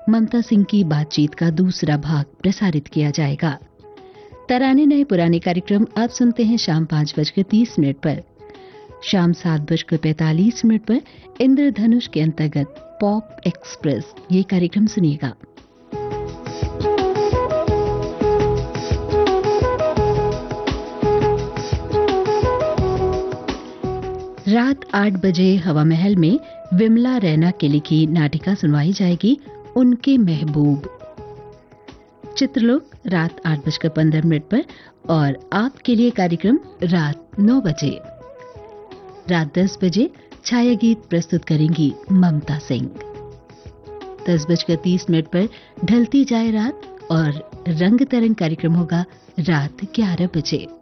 ममता सिंह की बातचीत का दूसरा भाग प्रसारित किया जाएगा। तराने नए पुराने कार्यक्रम आप सुनते हैं शाम 5:30 पर। शाम 7:45 पर इंद्रधनुष के अंतर्गत पॉप एक्सप्रेस ये कार्यक्रम सुनिएगा। रात 8 बजे हवा महल में विमला रैना के लिखी नाटिका सुनवाई जाएगी, उनके महबूब। चित्रलोक रात 8:15 पर और आपके लिए कार्यक्रम रात 9 बजे। रात 10 बजे छाया गीत प्रस्तुत करेंगी ममता सिंह। 10:30 पर ढलती जाए रात और रंग तरंग कार्यक्रम होगा रात 11 बजे।